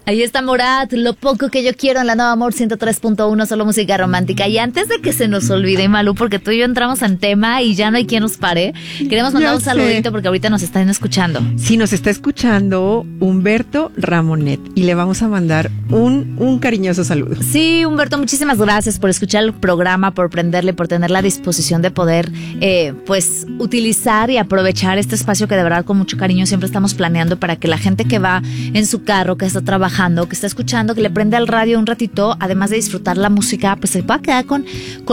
Ahí está Morat, Lo poco que yo quiero en la Nueva Amor 103.1, solo música romántica. Y antes de que se nos olvide, Malú, porque tú y yo entramos en tema y ya no hay quien nos pare, queremos mandar un saludito porque ahorita nos están escuchando. Sí, nos está escuchando Humberto Ramonet y le vamos a mandar un cariñoso saludo. Sí, Humberto, muchísimas gracias por escuchar el programa, por prenderle, por tener la disposición de poder pues utilizar y aprovechar este espacio que de verdad con mucho cariño siempre estamos planeando para que la gente que va en su carro, que está trabajando, que está escuchando, que le prende al radio un ratito, además de disfrutar la música, pues se pueda quedar con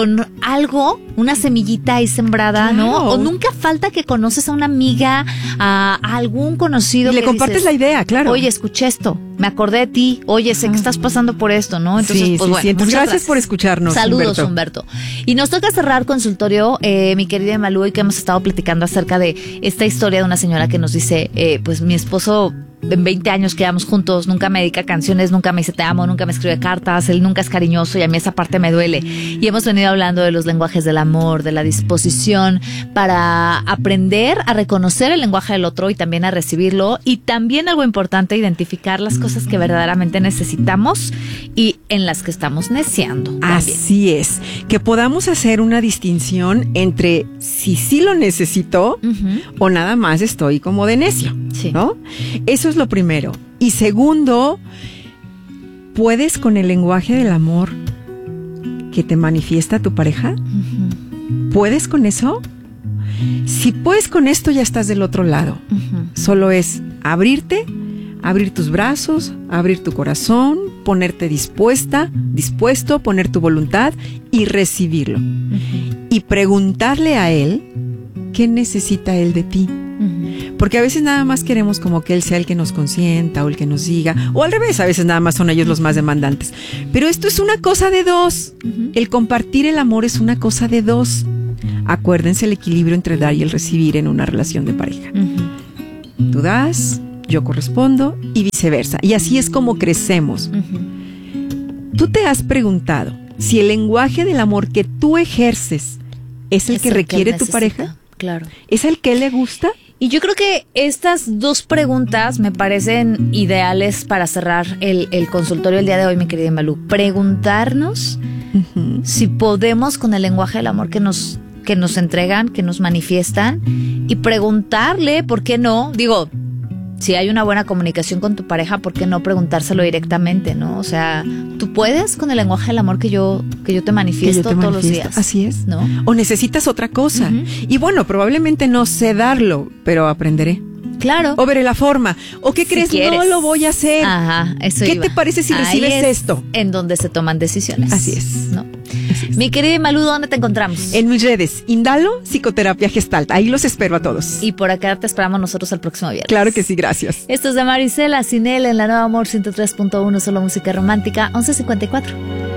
algo, una semillita ahí sembrada, claro. ¿No? O nunca falta que conoces a una amiga, a algún conocido. Y le compartes dices, la idea, claro. Oye, escuché esto, me acordé de ti, oye, sé que estás pasando por esto, ¿no? Entonces, sí, pues sí, bueno. Sí. Entonces, gracias por escucharnos, Saludos, Humberto. Y nos toca cerrar consultorio, mi querida Malú, y que hemos estado platicando acerca de esta historia de una señora que nos dice, pues mi esposo, en 20 años que llevamos juntos, nunca me dedica canciones, nunca me dice te amo, nunca me escribe cartas, él nunca es cariñoso y a mí esa parte me duele. Y hemos venido hablando de los lenguajes del amor, de la disposición para aprender a reconocer el lenguaje del otro y también a recibirlo. Y también algo importante, identificar las cosas que verdaderamente necesitamos y en las que estamos neciando. Así es, que podamos hacer una distinción entre si sí lo necesito o nada más estoy como de necio, sí. ¿No? Eso es lo primero. Y segundo, ¿puedes con el lenguaje del amor que te manifiesta tu pareja? ¿Puedes con eso? Si puedes con esto, ya estás del otro lado. Solo es abrirte, abrir tus brazos, abrir tu corazón, ponerte dispuesto, poner tu voluntad y recibirlo. Y preguntarle a él qué necesita él de ti. Porque a veces nada más queremos como que él sea el que nos consienta o el que nos diga, o al revés, a veces nada más son ellos los más demandantes. Pero esto es una cosa de dos. El compartir el amor es una cosa de dos. Acuérdense el equilibrio entre dar y el recibir en una relación de pareja. Tú das, yo correspondo y viceversa. Y así es como crecemos. ¿Tú te has preguntado si el lenguaje del amor que tú ejerces es el que requiere tu pareja? Claro. ¿Es el que le gusta? Y yo creo que estas dos preguntas me parecen ideales para cerrar el consultorio el día de hoy, mi querida Malú. Preguntarnos si podemos con el lenguaje del amor que nos entregan, que nos manifiestan, y preguntarle, ¿por qué no? Digo, si hay una buena comunicación con tu pareja, ¿por qué no preguntárselo directamente, no? O sea, ¿tú puedes con el lenguaje del amor que yo te manifiesto todos los días? Así es, ¿no? O necesitas otra cosa. Y bueno, probablemente no sé darlo, pero aprenderé. Claro. O veré la forma. ¿O qué crees? quieres. No lo voy a hacer. Ajá, eso ¿Qué iba. te parece si recibes esto? En donde se toman decisiones. Así es. ¿No? Así es. Mi querida Malú, ¿dónde te encontramos? En mis redes, Indalo Psicoterapia Gestalt. Ahí los espero a todos. Y por acá te esperamos nosotros el próximo viernes. Claro que sí, gracias. Esto es de Marisela Cinel en la Nueva Amor 103.1, solo música romántica, 11:54.